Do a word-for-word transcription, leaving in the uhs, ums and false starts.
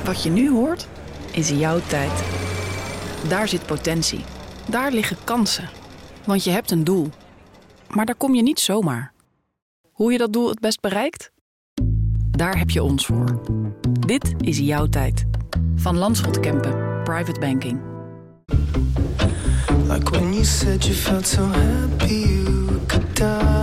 Wat je nu hoort, is jouw tijd. Daar zit potentie. Daar liggen kansen. Want je hebt een doel. Maar daar kom je niet zomaar. Hoe je dat doel het best bereikt? Daar heb je ons voor. Dit is jouw tijd. Van Landschot Kempen, Private Banking. Like when you said you felt so happy you could die.